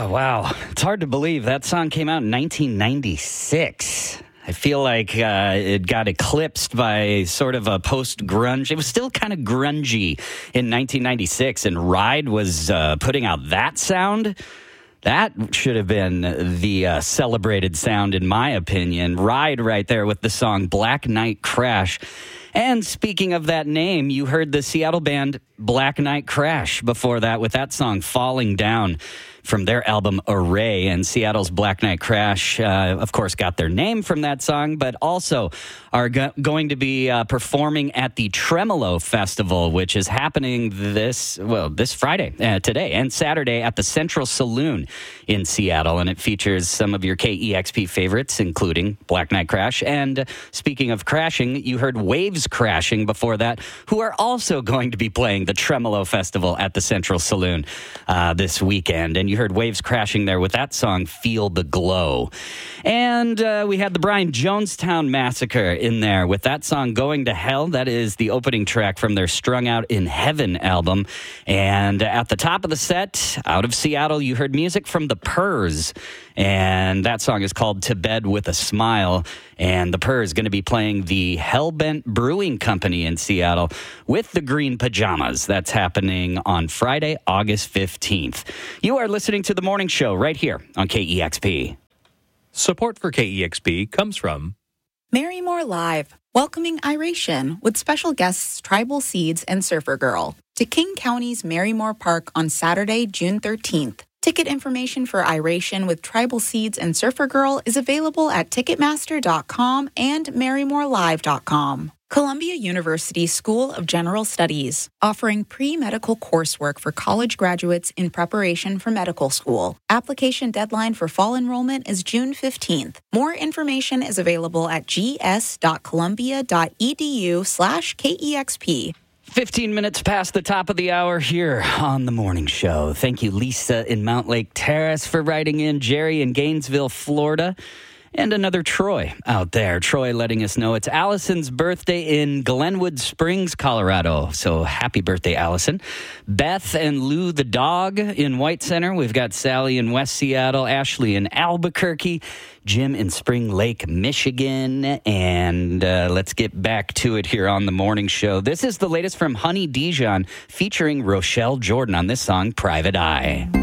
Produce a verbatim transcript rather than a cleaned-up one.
wow. It's hard to believe that song came out in nineteen ninety-six. I feel like uh, it got eclipsed by sort of a post-grunge. It was still kind of grungy in nineteen ninety-six, and Ride was uh, putting out that sound. That should have been the uh, celebrated sound, in my opinion. Ride right there with the song Black Knight Crash. And speaking of that name, you heard the Seattle band Black Knight Crash before that with that song Falling Down from their album Array. And Seattle's Black Knight Crash, uh, of course, got their name from that song, but also are go- going to be uh, performing at the Tremolo Festival, which is happening this, well, this Friday, uh, today, and Saturday at the Central Saloon in Seattle. And it features some of your K E X P favorites, including Black Knight Crash. And speaking of crashing, you heard Waves Crashing before that, who are also going to be playing the Tremolo Festival at the Central Saloon uh, this weekend. And you heard Waves Crashing there with that song, Feel the Glow. And uh, we had the Brian Jonestown Massacre in there with that song, Going to Hell. That is the opening track from their Strung Out in Heaven album. And at the top of the set, out of Seattle, you heard music from the Purrs. And that song is called To Bed with a Smile. And the Purrs is going to be playing the Hellbent Brewing Company in Seattle with the Green Pajamas. That's happening on Friday, August fifteenth. You are listening to The Morning Show right here on K E X P. Support for K E X P comes from Marymore Live, welcoming Iration with special guests Tribal Seeds and Surfer Girl to King County's Marymore Park on Saturday, June thirteenth. Ticket information for Iration with Tribal Seeds and Surfer Girl is available at Ticketmaster dot com and Marymore Live dot com. Columbia University School of General Studies, offering pre-medical coursework for college graduates in preparation for medical school. Application deadline for fall enrollment is June fifteenth. More information is available at gs.columbia.edu slash KEXP. fifteen minutes past the top of the hour here on The Morning Show. Thank you, Lisa in Mount Lake Terrace, for writing in. Jerry in Gainesville, Florida. And another Troy out there. Troy letting us know it's Allison's birthday in Glenwood Springs, Colorado. So happy birthday, Allison. Beth and Lou the dog in White Center. We've got Sally in West Seattle, Ashley in Albuquerque, Jim in Spring Lake, Michigan. And uh, let's get back to it here on The Morning Show. This is the latest from Honey Dijon featuring Rochelle Jordan on this song, Private Eye.